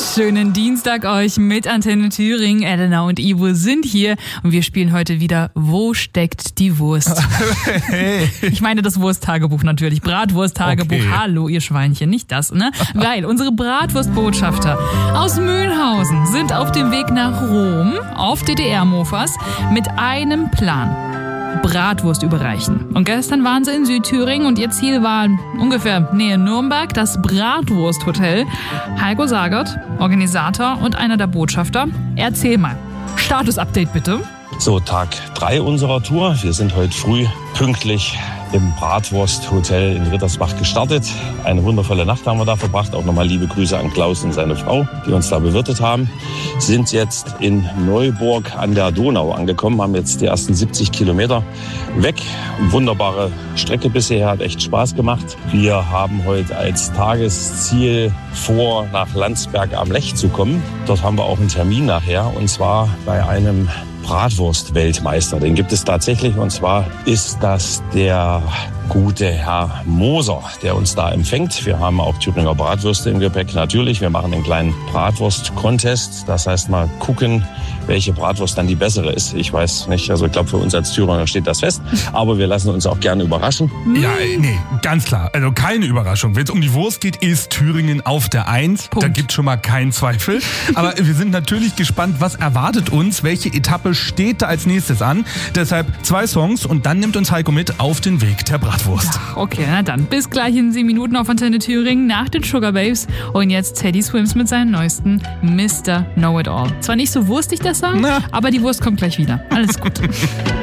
Schönen Dienstag euch mit Antenne Thüringen. Elena und Ivo sind hier und wir spielen heute wieder Wo steckt die Wurst? Hey. Ich meine das Wursttagebuch natürlich. Bratwursttagebuch. Okay. Hallo, ihr Schweinchen, nicht das, ne? Weil unsere Bratwurstbotschafter aus Mühlhausen sind auf dem Weg nach Rom auf DDR-Mofas mit einem Plan. Bratwurst überreichen. Und gestern waren sie in Südthüringen und ihr Ziel war ungefähr Nähe Nürnberg, das Bratwursthotel. Heiko Sagert, Organisator und einer der Botschafter. Erzähl mal. Status-Update bitte. So, Tag 3 unserer Tour. Wir sind heute früh pünktlich im Bratwursthotel in Rittersbach gestartet. Eine wundervolle Nacht haben wir da verbracht. Auch nochmal liebe Grüße an Klaus und seine Frau, die uns da bewirtet haben. Sind jetzt in Neuburg an der Donau angekommen, haben jetzt die ersten 70 Kilometer weg. Wunderbare Strecke bisher, hat echt Spaß gemacht. Wir haben heute als Tagesziel vor, nach Landsberg am Lech zu kommen. Dort haben wir auch einen Termin nachher, und zwar bei einem Bratwurst-Weltmeister. Den gibt es tatsächlich, und zwar ist das der gute Herr Moser, der uns da empfängt. Wir haben auch Thüringer Bratwürste im Gepäck, natürlich. Wir machen einen kleinen Bratwurst-Contest. Das heißt, mal gucken, welche Bratwurst dann die bessere ist. Ich weiß nicht, also ich glaube, für uns als Thüringer steht das fest. Aber wir lassen uns auch gerne überraschen. Ja, nee, ganz klar. Also keine Überraschung. Wenn es um die Wurst geht, ist Thüringen auf der 1. Punkt. Da gibt schon mal keinen Zweifel. Aber wir sind natürlich gespannt, was erwartet uns? Welche Etappe steht da als nächstes an? Deshalb 2 Songs und dann nimmt uns Heiko mit auf den Weg der Bratwurst. Okay, na dann. Bis gleich in 7 Minuten auf Antenne Thüringen nach den Sugar Babes. Und jetzt Teddy Swims mit seinem neuesten Mr. Know-It-All. Zwar nicht so wurstig, der Song, aber die Wurst kommt gleich wieder. Alles gut.